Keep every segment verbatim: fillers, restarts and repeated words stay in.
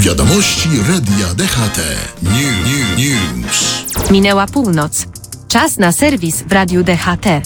Wiadomości Radia D H T. New, new, news. Minęła północ. Czas na serwis w Radiu D H T.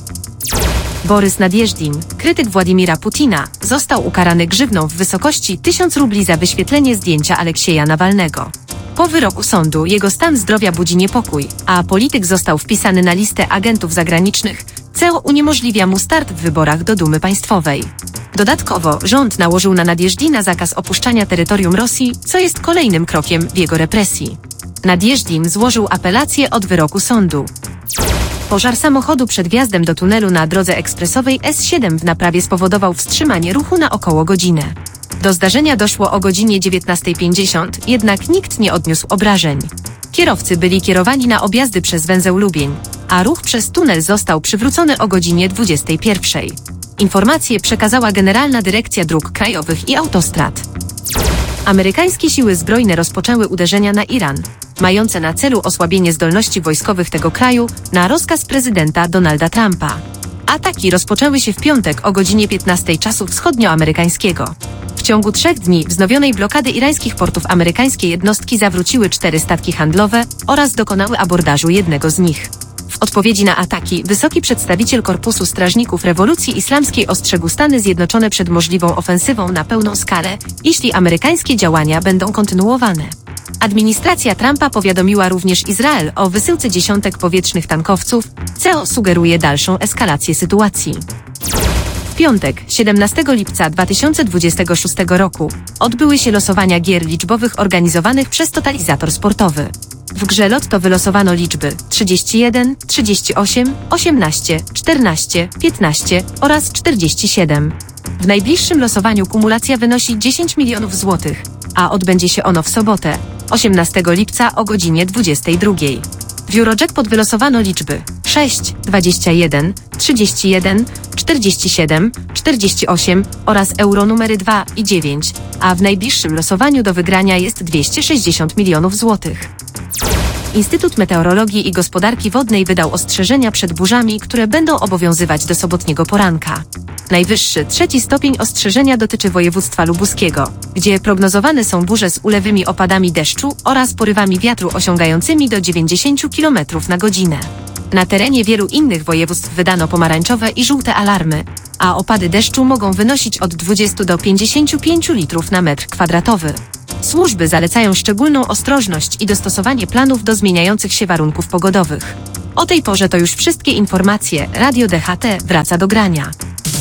Borys Nadjeżdżin, krytyk Władimira Putina, został ukarany grzywną w wysokości tysiąc rubli za wyświetlenie zdjęcia Aleksieja Nawalnego. Po wyroku sądu jego stan zdrowia budzi niepokój, a polityk został wpisany na listę agentów zagranicznych, co uniemożliwia mu start w wyborach do Dumy Państwowej. Dodatkowo rząd nałożył na Nadjeżdżina zakaz opuszczania terytorium Rosji, co jest kolejnym krokiem w jego represji. Nadjeżdżin złożył apelację od wyroku sądu. Pożar samochodu przed wjazdem do tunelu na drodze ekspresowej S siedem w Naprawie spowodował wstrzymanie ruchu na około godzinę. Do zdarzenia doszło o godzinie dziewiętnastej pięćdziesiąt, jednak nikt nie odniósł obrażeń. Kierowcy byli kierowani na objazdy przez węzeł Lubień, a ruch przez tunel został przywrócony o godzinie dwudziestej pierwszej. Informacje przekazała Generalna Dyrekcja Dróg Krajowych i Autostrad. Amerykańskie siły zbrojne rozpoczęły uderzenia na Iran, mające na celu osłabienie zdolności wojskowych tego kraju na rozkaz prezydenta Donalda Trumpa. Ataki rozpoczęły się w piątek o godzinie piętnastej czasu wschodnioamerykańskiego. W ciągu trzech dni wznowionej blokady irańskich portów amerykańskie jednostki zawróciły cztery statki handlowe oraz dokonały abordażu jednego z nich. W odpowiedzi na ataki wysoki przedstawiciel Korpusu Strażników Rewolucji Islamskiej ostrzegł Stany Zjednoczone przed możliwą ofensywą na pełną skalę, jeśli amerykańskie działania będą kontynuowane. Administracja Trumpa powiadomiła również Izrael o wysyłce dziesiątek powietrznych tankowców, co sugeruje dalszą eskalację sytuacji. W piątek, siedemnastego lipca dwa tysiące dwudziestego szóstego roku, odbyły się losowania gier liczbowych organizowanych przez Totalizator Sportowy. W grze Lotto wylosowano liczby trzydzieści jeden, trzydzieści osiem, osiemnaście, czternaście, piętnaście oraz czterdzieści siedem. W najbliższym losowaniu kumulacja wynosi dziesięć milionów złotych, a odbędzie się ono w sobotę, osiemnastego lipca o godzinie dwudziestej drugiej. W Eurojackpot wylosowano liczby sześć, dwadzieścia jeden, trzydzieści jeden, czterdzieści siedem, czterdzieści osiem oraz euro numery dwa i dziewięć, a w najbliższym losowaniu do wygrania jest dwieście sześćdziesiąt milionów złotych. Instytut Meteorologii i Gospodarki Wodnej wydał ostrzeżenia przed burzami, które będą obowiązywać do sobotniego poranka. Najwyższy, trzeci stopień ostrzeżenia dotyczy województwa lubuskiego, gdzie prognozowane są burze z ulewymi opadami deszczu oraz porywami wiatru osiągającymi do dziewięćdziesiąt kilometrów na godzinę. Na terenie wielu innych województw wydano pomarańczowe i żółte alarmy, a opady deszczu mogą wynosić od dwudziestu do pięćdziesięciu pięciu litrów na metr kwadratowy. Służby zalecają szczególną ostrożność i dostosowanie planów do zmieniających się warunków pogodowych. O tej porze to już wszystkie informacje. Radio D H T wraca do grania.